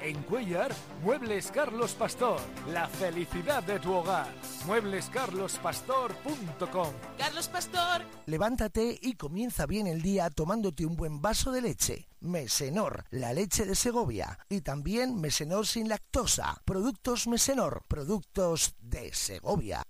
En Cuéllar, Muebles Carlos Pastor. La felicidad de tu hogar. Mueblescarlospastor.com. Carlos Pastor. Levántate y comienza bien el día tomándote un buen vaso de leche. Mesenor, la leche de Segovia. Y también Mesenor sin lactosa. Productos Mesenor, productos de Segovia.